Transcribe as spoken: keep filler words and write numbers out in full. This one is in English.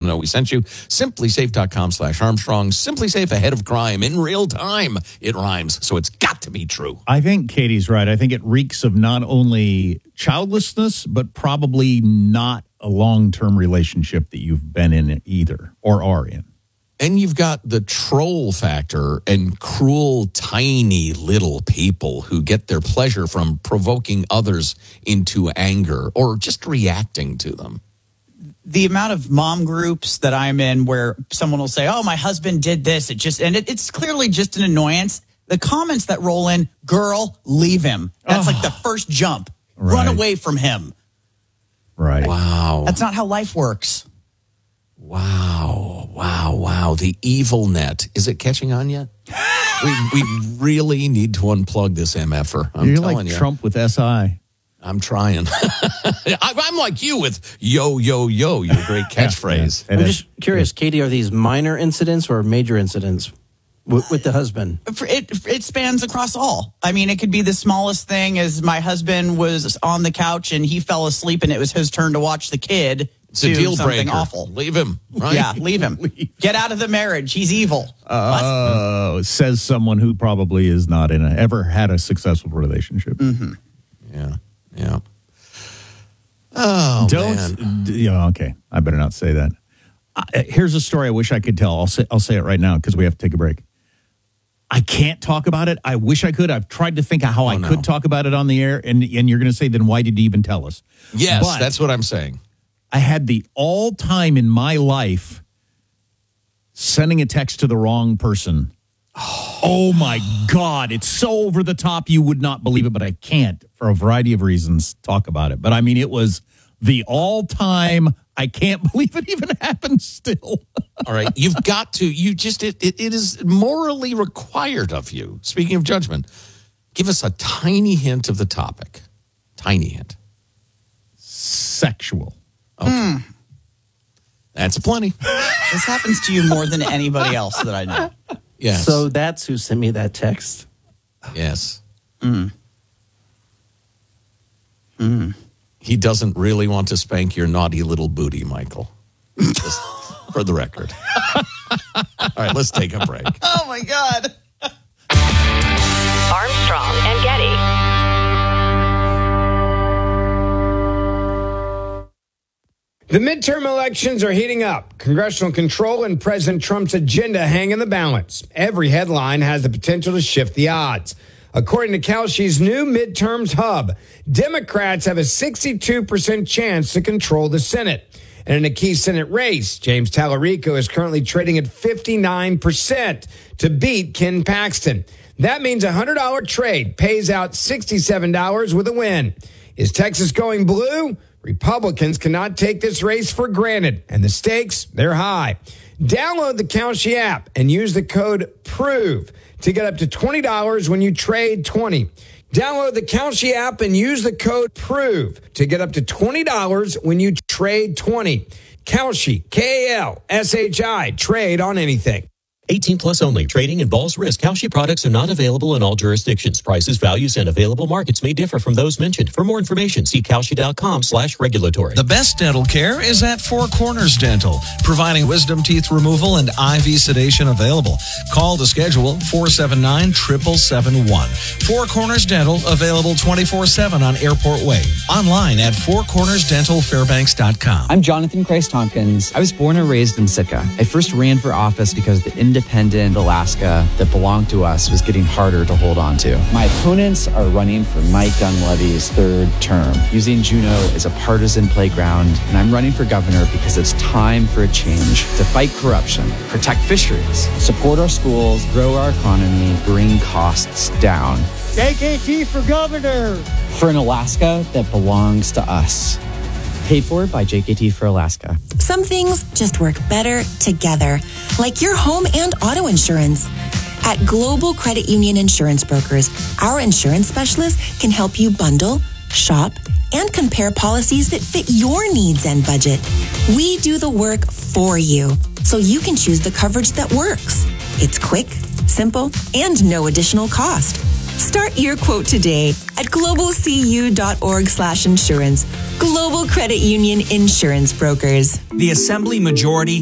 know we sent you. SimpliSafe.com slash Armstrong. SimpliSafe, ahead of crime in real time. It rhymes, so it's got to be true. I think Katie's right. I think it reeks of not only childlessness, but probably not a long-term relationship that you've been in either or are in. And you've got the troll factor and cruel, tiny little people who get their pleasure from provoking others into anger or just reacting to them. The amount of mom groups that I'm in where someone will say, oh, my husband did this. It just, and it, it's clearly just an annoyance. The comments that roll in, girl, leave him. That's oh, like the first jump. Right. Run away from him. Right. Wow. That's not how life works. Wow, wow, wow. The evil net. Is it catching on yet? we we really need to unplug this M F R. I'm You're telling like you. Trump with S I. I'm trying. I'm like you with yo, yo, yo, your great catchphrase. Yeah, I'm just curious, Katie, are these minor incidents or major incidents with, with the husband? It, it spans across all. I mean, it could be the smallest thing as my husband was on the couch and he fell asleep and it was his turn to watch the kid. It's a deal something breaker. Awful. Leave him. Right? Yeah, leave him. Get out of the marriage. He's evil. Oh, uh, says someone who probably is not in a, ever had a successful relationship. Mm-hmm. Yeah, yeah. Oh, Don't, man. D- yeah, okay. I better not say that. Uh, here's a story I wish I could tell. I'll say, I'll say it right now because we have to take a break. I can't talk about it. I wish I could. I've tried to think of how oh, I no. could talk about it on the air, and, and you're going to say, then why did you even tell us? Yes, but that's what I'm saying. I had the all-time in my life sending a text to the wrong person. Oh, my God. It's so over the top you would not believe it, but I can't, for a variety of reasons, talk about it. But, I mean, it was the all-time, I can't believe it even happened still. All right. You've got to, you just, it, it, it is morally required of you, speaking of judgment, give us a tiny hint of the topic. Tiny hint. Sexual. Okay. Mm. That's plenty. This happens to you more than anybody else that I know. Yes. So that's who sent me that text. Yes. Mm. Mm. He doesn't really want to spank your naughty little booty, Michael. Just for the record. All right, let's take a break. Oh, my God. Armstrong and Getty. The midterm elections are heating up. Congressional control and President Trump's agenda hang in the balance. Every headline has the potential to shift the odds. According to Kalshi's new midterms hub, Democrats have a sixty-two percent chance to control the Senate. And in a key Senate race, James Tallarico is currently trading at fifty-nine percent to beat Ken Paxton. That means a one hundred dollars trade pays out sixty-seven dollars with a win. Is Texas going blue? Republicans cannot take this race for granted, and the stakes, they're high. Download the Kalshi app and use the code PROVE to get up to twenty dollars when you trade twenty. Download the Kalshi app and use the code PROVE to get up to twenty dollars when you trade twenty. Kalshi, K A L S H I, trade on anything. eighteen plus only. Trading involves risk. Kalshi products are not available in all jurisdictions. Prices, values, and available markets may differ from those mentioned. For more information, see Kalshi.com slash regulatory. The best dental care is at Four Corners Dental, providing wisdom teeth removal and I V sedation available. Call to schedule four seven nine, seven seven seven one. Four Corners Dental, available twenty-four seven on Airport Way. Online at four corners dental fairbanks dot com. I'm Jonathan Christ Tompkins. I was born and raised in Sitka. I first ran for office because the independent Independent Alaska that belonged to us was getting harder to hold on to. My opponents are running for Mike Dunleavy's third term, using Juneau as a partisan playground, and I'm running for governor because it's time for a change to fight corruption, protect fisheries, support our schools, grow our economy, bring costs down. J K T for governor! For an Alaska that belongs to us. Paid for by J K T for Alaska. Some things just work better together, like your home and auto insurance. At Global Credit Union Insurance Brokers, our insurance specialists can help you bundle, shop, and compare policies that fit your needs and budget. We do the work for you, so you can choose the coverage that works. It's quick, simple, and no additional cost. Start your quote today at globalcu.org slash insurance. Global Credit Union Insurance Brokers. The Assembly Majority